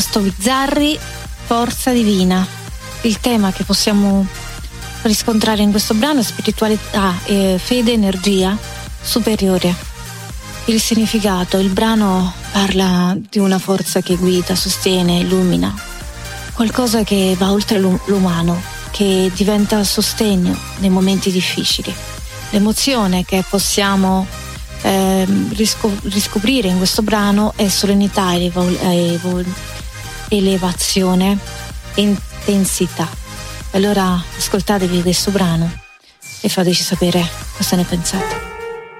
Bizzarri, forza divina. Il tema che possiamo riscontrare in questo brano è spiritualità, fede, energia superiore. Il significato: il brano parla di una forza che guida, sostiene, illumina, qualcosa che va oltre l'umano, che diventa sostegno nei momenti difficili. L'emozione che possiamo riscoprire in questo brano è serenità, elevazione e intensità. Allora ascoltatevi questo brano e fateci sapere cosa ne pensate.